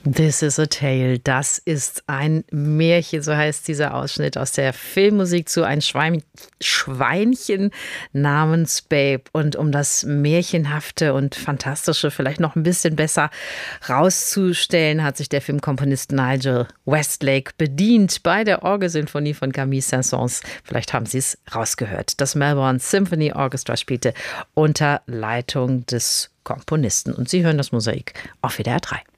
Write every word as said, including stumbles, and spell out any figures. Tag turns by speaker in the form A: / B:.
A: This is a Tale, das ist ein Märchen, so heißt dieser Ausschnitt aus der Filmmusik zu Ein Schwein, Schweinchen namens Babe. Und um das Märchenhafte und Fantastische vielleicht noch ein bisschen besser rauszustellen, hat sich der Filmkomponist Nigel Westlake bedient bei der Orgelsinfonie von Camille Saint-Saëns. Vielleicht haben Sie es rausgehört. Das Melbourne Symphony Orchestra spielte unter Leitung des Komponisten. Und Sie hören das Mosaik auf W D R drei.